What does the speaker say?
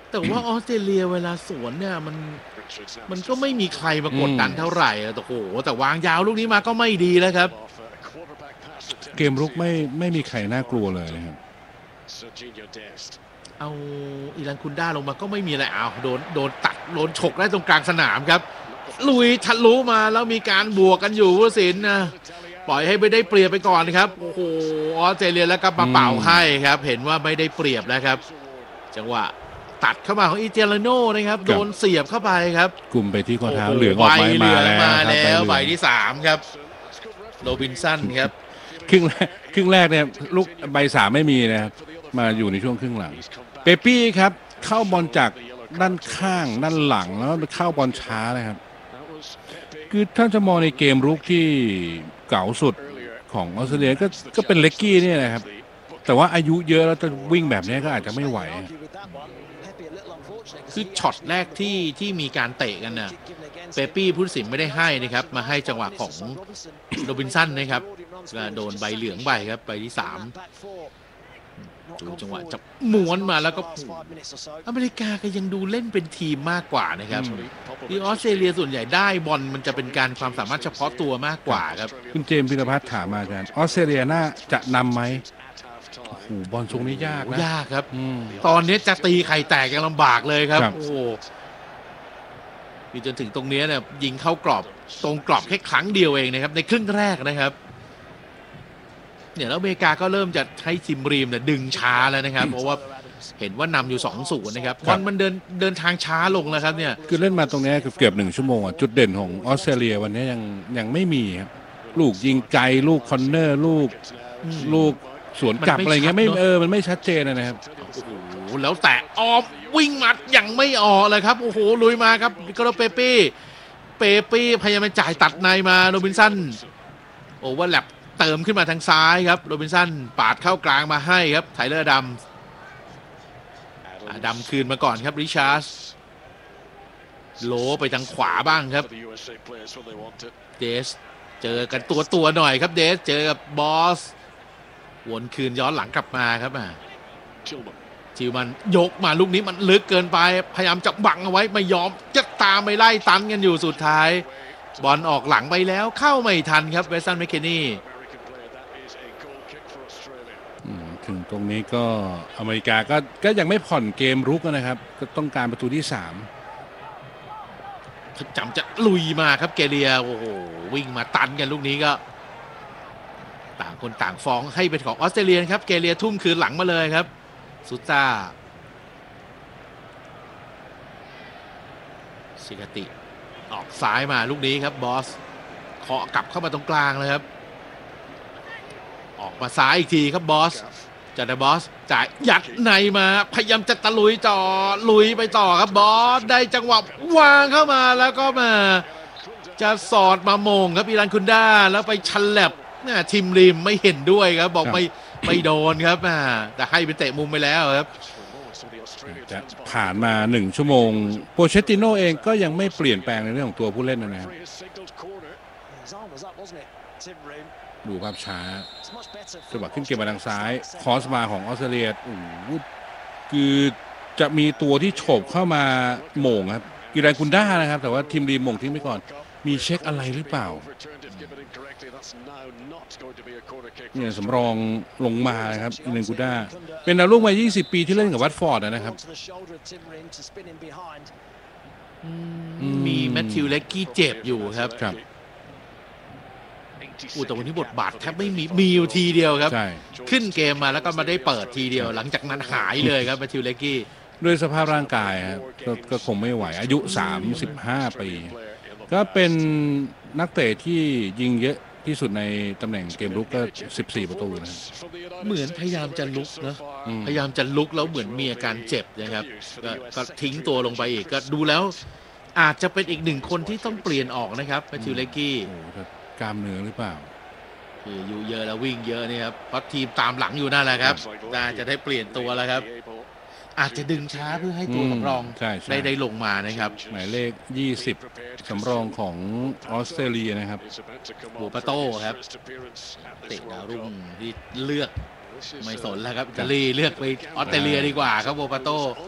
แต่ว่าออสเตรเลียเวลาสวนเนี่ยมันก็ไม่มีใครมากดดันเท่าไหร่แต่โหแต่วางยาวลูกนี้มาก็ไม่ดีแล้วครับเกมรุกไม่มีใครน่ากลัวเลยนะครับเอาอิรันคุนด้าลงมาก็ไม่มีอะไรโดนตัดโดนฉกได้ตรงกลางสนามครับลุยทะลุมาแล้วมีการบวกกันอยู่ผู้สินนะปล่อยให้ไม่ได้เปรียบไปก่อนครับโอ้โหออสเตรเลียแล้วก็มาเป่าให้ครับเห็นว่าไม่ได้เปรียบแล้วครับจังหวะตัดเข้ามาของอิเจลาโน่นะครับโดนเสียบเข้าไปครับกลุ่มไปที่ข้อเท้าเหลืองออกมาแล้วใบที่3ครับโรบินสันครับครึ่งแรกเนี่ยลูกใบ3ไม่มีนะครับมาอยู่ในช่วงครึ่งหลังเปปี้ครับเข้าบอลจากด้านข้างด้านหลังแล้วเข้าบอลช้าเลยครับคือถ้าจะมองในเกมรุกที่เก่าสุดของออสเตรเลียก็เป็นเล็กกี้เนี่ยนะครับแต่ว่าอายุเยอะแล้วจะวิ่งแบบนี้ก็อาจจะไม่ไหวคือช็อตแรกที่มีการเตะกันน่ะเปปี้ผู้ตัดสินไม่ได้ให้นะครับมาให้จังหวะของโรบินสันนะครับโดนใบเหลืองใบครับใบที่3ดูจังหวะจับม้วนมาแล้วก็อเมริกาก็ยังดูเล่นเป็นทีมมากกว่านะครับที่ออสเตรเลียส่วนใหญ่ได้บอลมันจะเป็นการความสามารถเฉพาะตัวมากกว่าครับคุณเจมส์พิรพัฒน์ถามมาอาจารย์ออสเตรเลียน่าจะนำไหมโอ้โหบอลทรงนี้ยากนะยากครับตอนนี้จะตีไข่แตกยังลำบากเลยครับโอ้โหมีจนถึงตรงนี้เนี่ยยิงเข้ากรอบตรงกรอบแค่ครั้งเดียวเองนะครับในครึ่งแรกนะครับเนี่ยแล้วอเมริกาก็เริ่มจะให้ซิมรีมเนี่ยดึงช้าแล้วนะครับเพราะว่าเห็นว่านำอยู่2-0นะครับบอลมันเดินทางช้าลงแล้วครับเนี่ยคือเล่นมาตรงนี้เกือบ1 ชั่วโมงจุดเด่นของออสเตรเลียวันนี้ยังไม่มีครับลูกยิงไกลลูกคอนเนอร์ลูกสวนกลับอะไรเงี้ยมันไม่ชัดเจนนะครับโอ้โหแล้วแต่ออฟวิ่งมัดยังไม่ออกเลยครับโอ้โหลุยมาครับก็เปปี้พยายามจ่ายตัดในมาโรบินสันโอเวอร์แลปเติมขึ้นมาทางซ้ายครับโรบินสันปาดเข้ากลางมาให้ครับไทเลอร์ดำคืนมาก่อนครับริชาร์ดโลไปทางขวาบ้างครับเดสเจอกันตัวหน่อยครับเดสเจอกับบอสวนคืนย้อนหลังกลับมาครับจิวมันยกมาลูกนี้มันลึกเกินไปพยายามจะบังเอาไว้ไม่ยอมจะตามไปไล่ตันกันอยู่สุดท้ายบอลออกหลังไปแล้วเข้าไม่ทันครับเวสตันแมคเคนนี่ถึงตรงนี้ก็อเมริกาก็ยังไม่ผ่อนเกมรุกนะครับก็ต้องการประตูที่3 จำจะลุยมาครับเกเรียโอ้โหวิ่งมาตันกันลูกนี้ก็ต่างคนต่างฟ้องให้เป็นของออสเตรเลียครับเกเรียทุ่มคืนหลังมาเลยครับซูต้าซิกาติออกซ้ายมาลูกนี้ครับบอสเคาะกลับเข้ามาตรงกลางเลยครับออกมาซ้ายอีกทีครับบอสจะได้บอสจ่ายยัดในมาพยายามจะตะลุยไปต่อครับบอสได้จังหวะวางเข้ามาแล้วก็มาจะสอดมาโมงครับอิรันคุนด้าแล้วไปชันแลบทีมริมไม่เห็นด้วยครับบอกไม่โดนครับแต่ให้เป็นเตะมุมไปแล้วครับจะผ่านมา1 ชั่วโมงโปเชตติโนเองก็ยังไม่เปลี่ยนแปลงในเรื่องของตัวผู้เล่นนะครับดูภาพช้าจังหวะขึ้นเกมมาทางซ้ายคอสมาของออสเตรเลียคือจะมีตัวที่โฉบเข้ามาโหม่งครับอิรันคุนด้านะครับแต่ว่าทีมรีมโหม่งทิ้งไปก่อนมีเช็คอะไรหรือเปล่าเนี่ยสำรองลงมาครับอิรันคุนด้าเป็นดาวรุ่งวัย20 ปีที่เล่นกับวัตฟอร์ดนะครับมีแมทธิวเล็กกี้เจ็บอยู่ครับแต่วันนี้บทบาทแทบไม่มีอยู่ทีเดียวครับขึ้นเกมมาแล้วก็มาได้เปิดทีเดียวหลังจากนั้นหายเลยครับแมทธิวเล็กกี้ด้วยสภาพร่างกายครับก็คงไม่ไหวอายุ35 ปีก็เป็นนักเตะที่ยิงเยอะที่สุดในตำแหน่งเกมรุกก็14 ประตูนะเหมือนพยายามจะลุกนะพยายามจะลุกแล้วเหมือนมีอาการเจ็บนะครับก็ทิ้งตัวลงไปอีกก็ดูแล้วอาจจะเป็นอีก1 คนที่ต้องเปลี่ยนออกนะครับแมทธิวเล็กกี้กล้ามเนื้อหรือเปล่าคืออยู่เยอะแล้ววิ่งเยอะนี่ครับเพราะทีมตามหลังอยู่นั่นแหละครับน่าจะได้เปลี่ยนตัวแล้วครับอาจจะดึงช้าเพื่อให้ตัวสำรองได้ลงมานะครับหมายเลข20สำรองของออสเตรเลียนะครับโบปาโต้ครับเตะดาวรุ่งที่เลือกไม่สนแล้วครับอิตาลีเลือกไปออสเตรเลียดีกว่าครับโบปาโต้